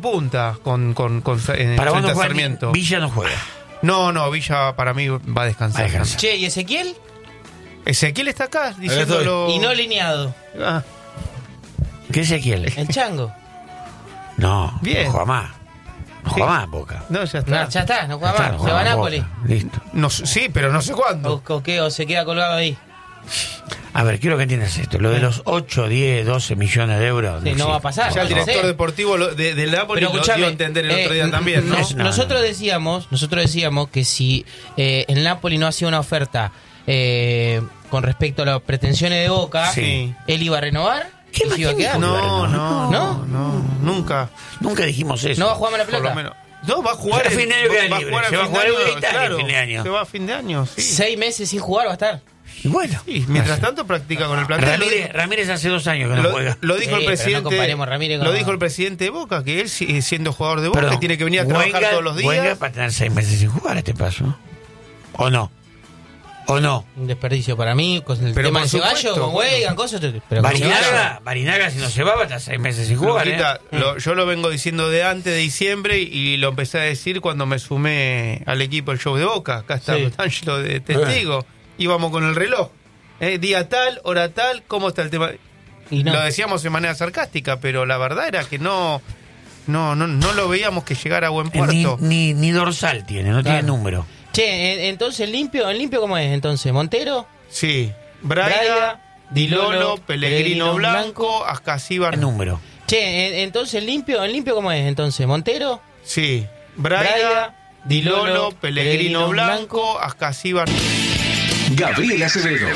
punta con Para frente a cuando Sarmiento. Villa no juega. No, Villa para mí va a descansar. Che, ¿y Ezequiel? Ezequiel está acá diciéndolo. Y no lineado. Ah, ¿Qué Ezequiel? El chango. No, Bien. no juega más. No juega más Boca. no, ya está. No, ya está, no juega Ya está, más. no Se va a más Nápoles. Boca. Listo. No, sí, pero no sé cuándo. O se queda colgado ahí. A ver, quiero que entiendas esto. Lo de los 8, 10, 12 millones de euros. Sí, no va a pasar. Ya el no director sé. deportivo del Napoli Pero lo escuchame, dio a entender el otro día también, ¿no? No. Nosotros decíamos que si el Napoli no hacía una oferta con respecto a las pretensiones de Boca, Sí. él iba a renovar ¿Qué y se iba a más quedar. dijo? No, nunca. Nunca dijimos eso. No va a jugar más la Por lo plata. menos. No, va a jugar A fin de año queda va a libre. jugar Se va a fin de jugar año, en Italia a fin de año. Se va a fin de año, sí. 6 meses sin jugar va a estar. Y bueno. Sí, mientras tanto practica con el plantel. Ramírez hace 2 años que no juega. Lo dijo Sí, el pero presidente. no comparemos Ramírez con- Lo dijo el presidente de Boca, que él siendo jugador de Boca Perdón, tiene que venir a trabajar Wenger- todos los días. Wenger para tener 6 meses sin jugar a este paso. ¿O no? ¿O no? Un desperdicio para mí, con el Pero tema por de Ceballos, supuesto, con bueno. Weigand, cosas. Pero con Ceballos. Barinaga, si no se va a estar 6 meses sin jugar. Luquita, yo lo vengo diciendo de antes de diciembre y lo empecé a decir cuando me sumé al equipo del show de Boca. Acá está Sí. Angelo de testigo. Íbamos con el reloj. Día tal, hora tal, ¿cómo está el tema? Y no. Lo decíamos de manera sarcástica, pero la verdad era que no lo veíamos que llegara a buen puerto. Ni dorsal tiene, no tiene número. Che, entonces ¿en limpio cómo es? Entonces, Montero, Sí, Braga, Di Lolo, Pellegrino Blanco, Ascasíbar. Número. Che, entonces ¿en limpio cómo es? Entonces, Montero, Sí, Braga, Di Lolo, Pellegrino Blanco, Ascasíbar. Gabriel Acevedo.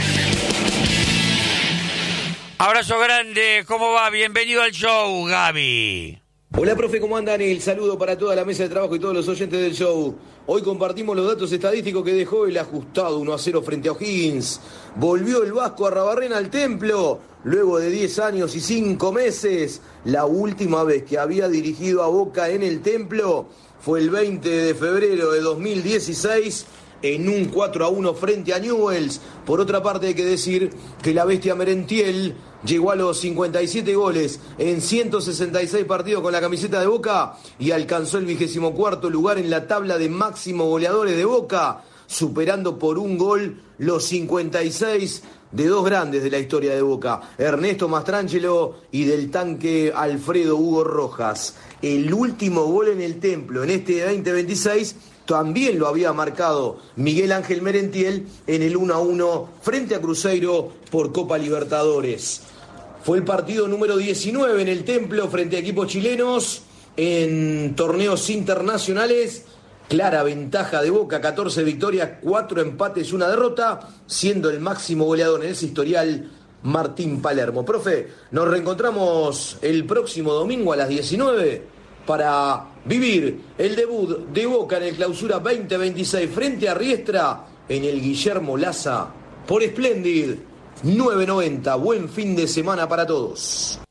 Abrazo grande, ¿cómo va? Bienvenido al show, Gaby. Hola, profe, ¿cómo andan? El saludo para toda la mesa de trabajo y todos los oyentes del show. Hoy compartimos los datos estadísticos que dejó el ajustado 1-0 frente a O'Higgins. Volvió el Vasco Arrabarrena al templo, luego de 10 años y 5 meses. La última vez que había dirigido a Boca en el templo fue el 20 de febrero de 2016 en un 4-1 frente a Newell's. Por otra parte, hay que decir que la bestia Merentiel llegó a los 57 goles en 166 partidos con la camiseta de Boca y alcanzó el 24º lugar en la tabla de máximo goleadores de Boca, superando por un gol los 56 de dos grandes de la historia de Boca, Ernesto Mastrangelo y del tanque Alfredo Hugo Rojas. El último gol en el templo en este 2026 también lo había marcado Miguel Ángel Merentiel en el 1-1 frente a Cruzeiro por Copa Libertadores. Fue el partido número 19 en el templo frente a equipos chilenos en torneos internacionales. Clara ventaja de Boca, 14 victorias, 4 empates, 1 derrota, siendo el máximo goleador en ese historial Martín Palermo. Profe, nos reencontramos el próximo domingo a las 19 para vivir el debut de Boca en el Clausura 2026 frente a Riestra en el Guillermo Laza por Splendid 990. Buen fin de semana para todos.